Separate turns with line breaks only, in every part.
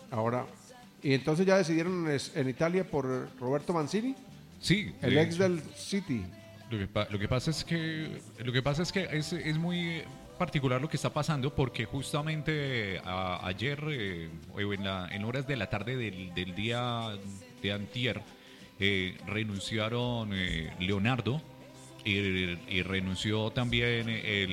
Ahora, y entonces ya decidieron en Italia por Roberto Mancini,
Sí,
el ex del City.
Lo que pasa es que es muy particular lo que está pasando porque justamente ayer o en horas de la tarde del día de antier renunciaron Leonardo y renunció también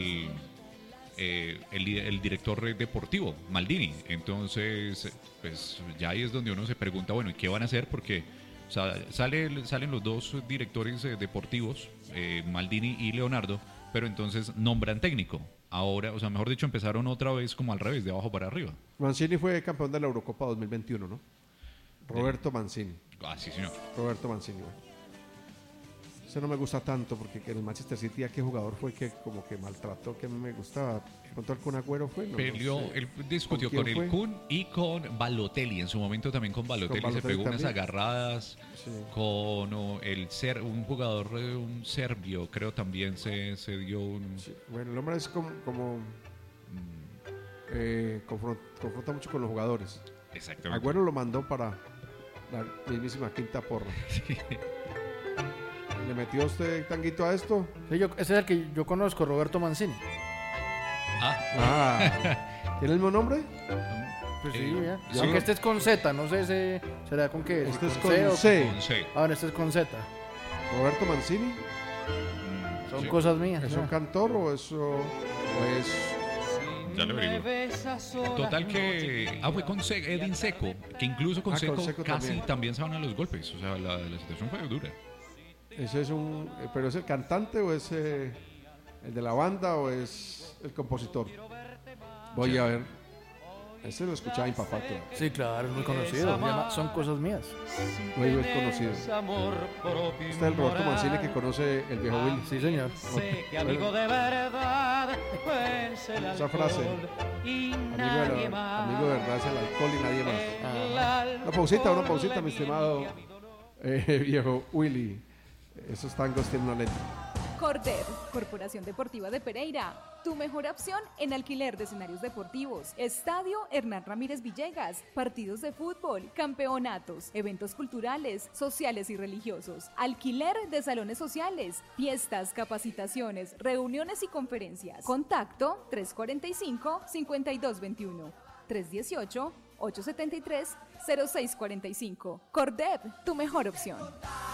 el director deportivo, Maldini. Entonces, pues ya ahí es donde uno se pregunta, bueno, ¿y qué van a hacer? Porque o sea, salen los dos directores deportivos, Maldini y Leonardo, pero entonces nombran técnico. Ahora, o sea, mejor dicho, empezaron otra vez como al revés, de abajo para arriba.
Mancini fue campeón de la Eurocopa 2021, ¿no? Roberto Mancini.
Ah, sí, señor.
Roberto Mancini, bueno. Ese no me gusta tanto porque en el Manchester City, ¿a qué jugador fue que como que maltrató, que a mí me gustaba? ¿De pronto el Kun Agüero fue? No,
Peleó,
no sé.
él discutió con el Kun y con Balotelli, en su momento también con Balotelli, se pegó
también.
unas agarradas, sí. Con un jugador, un serbio, creo también se dio un...
Sí. Bueno, el hombre es como confronta mucho con los jugadores.
Exactamente.
Agüero lo mandó para la mismísima quinta porra. Sí. ¿Le metió usted tanguito a esto?
Sí, ese es el que yo conozco, Roberto Mancini.
¿Tiene el mismo nombre?
Pues sí, ya. Aunque este es con Z, no sé, ¿será con qué?
Este es con C.
Ahora este es con Z.
Roberto Mancini.
Son cosas mías.
¿Es un cantor o eso es...?
Ya lo averiguo. Total que... fue con Edin Dzeko, que incluso con Dzeko casi también se van a los golpes. O sea, la situación fue dura.
¿Ese es pero es el cantante o es el de la banda o es el compositor? Voy a ver. Ese lo escuchaba mi papá, claro.
Sí, claro, es muy conocido. Son cosas mías.
Muy bien conocido. Este es el Roberto Mancini que conoce el viejo Willy.
Sí, señor.
Amigo de verdad, esa frase. Amigo de verdad es el alcohol y nadie más. Una pausita, mi estimado viejo Willy. Esos tangos tienen una letra.
Corder, Corporación Deportiva de Pereira. Tu mejor opción en alquiler de escenarios deportivos. Estadio Hernán Ramírez Villegas. Partidos de fútbol, campeonatos, eventos culturales, sociales y religiosos. Alquiler de salones sociales, fiestas, capacitaciones, reuniones y conferencias. Contacto 345-5221. 318-873-0645. Cordev, tu mejor opción.